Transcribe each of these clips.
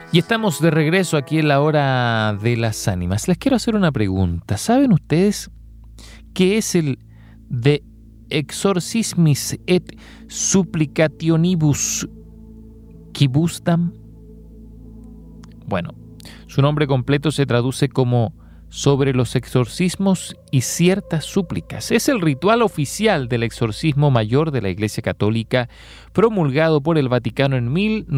Y estamos de regreso aquí en la hora de las ánimas. Les quiero hacer una pregunta. ¿Saben ustedes qué es el De Exorcismis et Supplicationibus Quibusdam? Bueno, su nombre completo se traduce como sobre los exorcismos y ciertas súplicas. Es el ritual oficial del exorcismo mayor de la Iglesia Católica, promulgado por el Vaticano en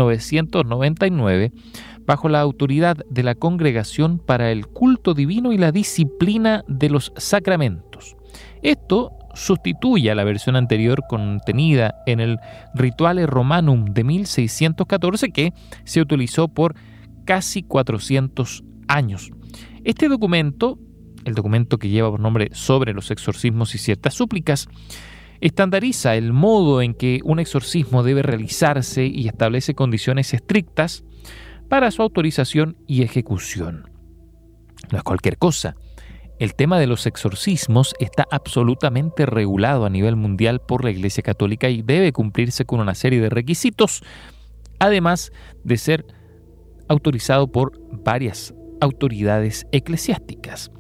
1999, bajo la autoridad de la Congregación para el Culto Divino y la Disciplina de los Sacramentos. Esto sustituye a la versión anterior contenida en el Rituale Romanum de 1614, que se utilizó por casi 400 años. Este documento, el documento que lleva por nombre Sobre los exorcismos y ciertas súplicas, estandariza el modo en que un exorcismo debe realizarse y establece condiciones estrictas para su autorización y ejecución. No es cualquier cosa. El tema de los exorcismos está absolutamente regulado a nivel mundial por la Iglesia Católica y debe cumplirse con una serie de requisitos, además de ser autorizado por varias autoridades eclesiásticas.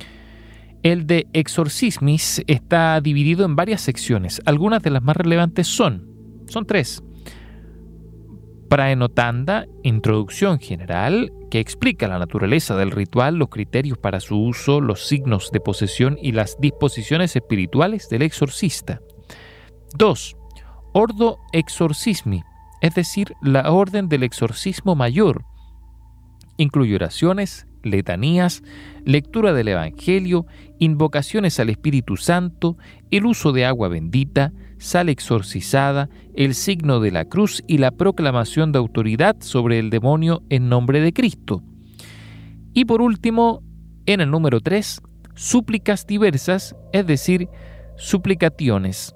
El De Exorcismis está dividido en varias secciones. Algunas de las más relevantes son tres. Praenotanda, introducción general, que explica la naturaleza del ritual, los criterios para su uso, los signos de posesión y las disposiciones espirituales del exorcista. 2. Ordo Exorcismi, es decir, la orden del exorcismo mayor. Incluye oraciones, letanías, lectura del Evangelio, invocaciones al Espíritu Santo, el uso de agua bendita, sal exorcizada, el signo de la cruz y la proclamación de autoridad sobre el demonio en nombre de Cristo. Y por último, en el número 3, súplicas diversas, es decir, suplicaciones,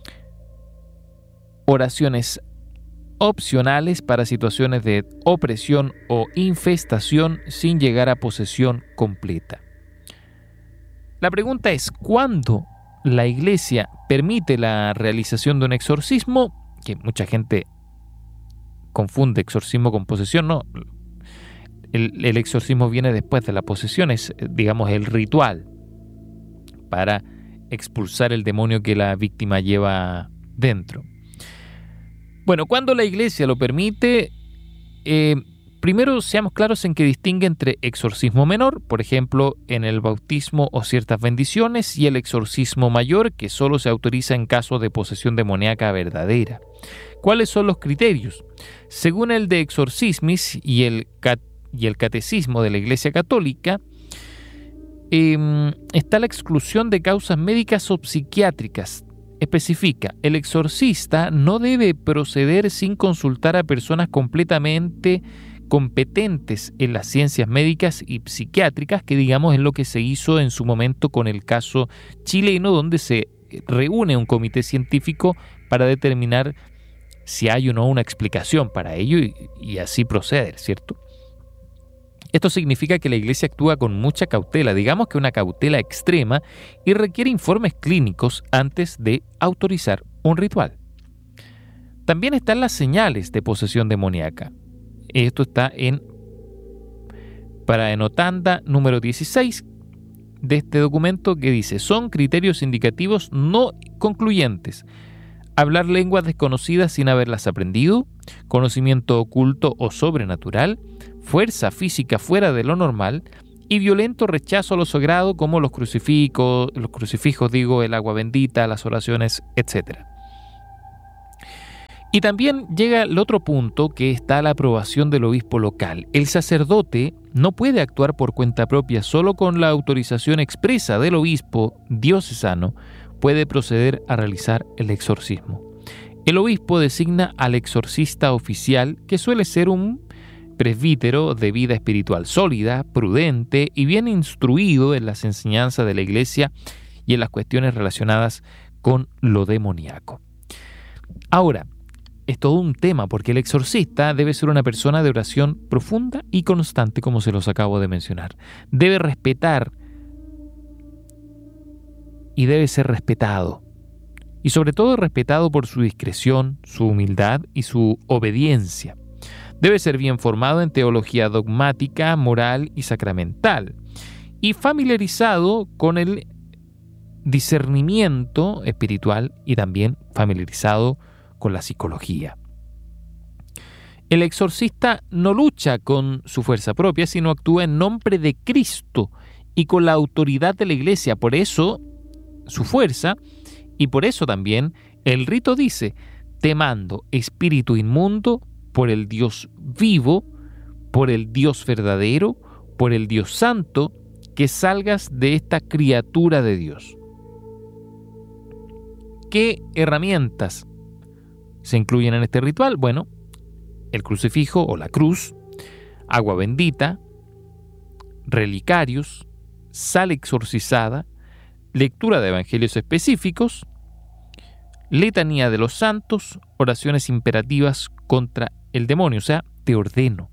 oraciones opcionales para situaciones de opresión o infestación sin llegar a posesión completa. La pregunta es, ¿cuándo la Iglesia permite la realización de un exorcismo? Que mucha gente confunde exorcismo con posesión. No, el exorcismo viene después de la posesión, es, digamos, el ritual para expulsar el demonio que la víctima lleva dentro. Bueno, cuando la Iglesia lo permite, primero seamos claros en que distingue entre exorcismo menor, por ejemplo, en el bautismo o ciertas bendiciones, y el exorcismo mayor, que solo se autoriza en caso de posesión demoníaca verdadera. ¿Cuáles son los criterios? Según el De Exorcismis y el Catecismo de la Iglesia Católica, está la exclusión de causas médicas o psiquiátricas. Especifica, el exorcista no debe proceder sin consultar a personas completamente competentes en las ciencias médicas y psiquiátricas, que digamos es lo que se hizo en su momento con el caso chileno, donde se reúne un comité científico para determinar si hay o no una explicación para ello y así proceder, ¿cierto? Esto significa que la Iglesia actúa con mucha cautela, digamos que una cautela extrema, y requiere informes clínicos antes de autorizar un ritual. También están las señales de posesión demoníaca. Esto está en Praenotanda número 16 de este documento, que dice: son criterios indicativos no concluyentes. Hablar lenguas desconocidas sin haberlas aprendido, conocimiento oculto o sobrenatural, fuerza física fuera de lo normal y violento rechazo a lo sagrado, como los crucifijos, el agua bendita, las oraciones, etc. Y también llega el otro punto, que está la aprobación del obispo local. El sacerdote no puede actuar por cuenta propia, solo con la autorización expresa del obispo diocesano puede proceder a realizar el exorcismo. El obispo designa al exorcista oficial, que suele ser un presbítero de vida espiritual sólida, prudente y bien instruido en las enseñanzas de la Iglesia y en las cuestiones relacionadas con lo demoníaco. Ahora, es todo un tema, porque el exorcista debe ser una persona de oración profunda y constante, como se los acabo de mencionar. Debe respetar y debe ser respetado. Y sobre todo respetado por su discreción, su humildad y su obediencia. Debe ser bien formado en teología dogmática, moral y sacramental, y familiarizado con el discernimiento espiritual y también familiarizado con la psicología. El exorcista no lucha con su fuerza propia, sino actúa en nombre de Cristo y con la autoridad de la Iglesia. Por eso su fuerza, y por eso también el rito dice: te mando, espíritu inmundo, por el Dios vivo, por el Dios verdadero, por el Dios santo, que salgas de esta criatura de Dios. ¿Qué herramientas se incluyen en este ritual? Bueno, el crucifijo o la cruz, agua bendita, relicarios, sal exorcizada, lectura de evangelios específicos, letanía de los santos, oraciones imperativas contra el demonio, o sea, te ordeno.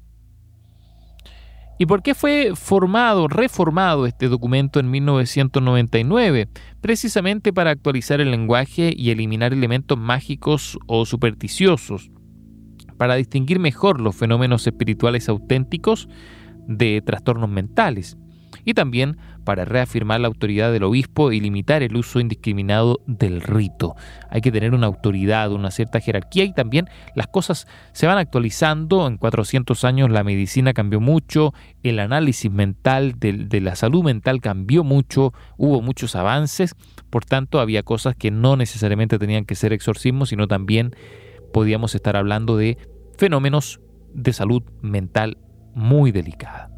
¿Y por qué fue reformado este documento en 1999? Precisamente para actualizar el lenguaje y eliminar elementos mágicos o supersticiosos, para distinguir mejor los fenómenos espirituales auténticos de trastornos mentales, y también para reafirmar la autoridad del obispo y limitar el uso indiscriminado del rito. Hay que tener una autoridad, una cierta jerarquía, y también las cosas se van actualizando. En 400 años la medicina cambió mucho, el análisis mental de la salud mental cambió mucho, hubo muchos avances, por tanto había cosas que no necesariamente tenían que ser exorcismos, sino también podíamos estar hablando de fenómenos de salud mental muy delicada.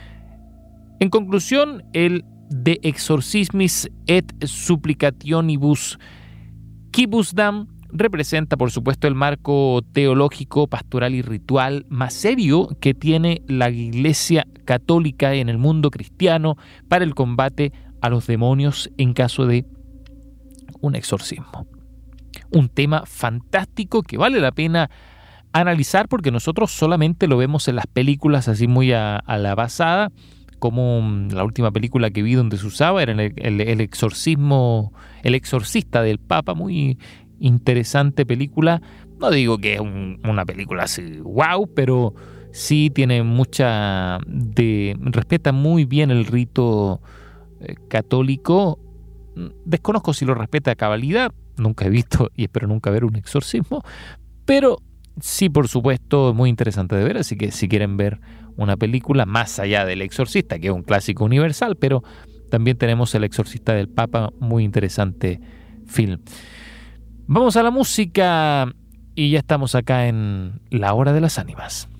En conclusión, el De Exorcismis et Supplicationibus Quibusdam representa, por supuesto, el marco teológico, pastoral y ritual más serio que tiene la Iglesia Católica en el mundo cristiano para el combate a los demonios en caso de un exorcismo. Un tema fantástico que vale la pena analizar, porque nosotros solamente lo vemos en las películas así muy a la pasada, como la última película que vi donde se usaba era el exorcismo, el exorcista del Papa, muy interesante película. No digo que es una película así wow, pero sí tiene respeta muy bien el rito católico. Desconozco si lo respeta a cabalidad, nunca he visto y espero nunca ver un exorcismo, pero sí, por supuesto, muy interesante de ver, así que si quieren ver una película más allá del Exorcista, que es un clásico universal, pero también tenemos El Exorcista del Papa, muy interesante film. Vamos a la música y ya estamos acá en La Hora de las Ánimas.